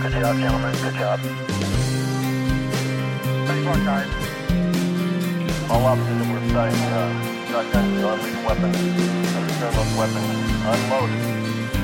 Good job, gentlemen. Good job. Thanks for time. All officers that were assigned shotguns, unleashed weapons, and return those weapons unloaded.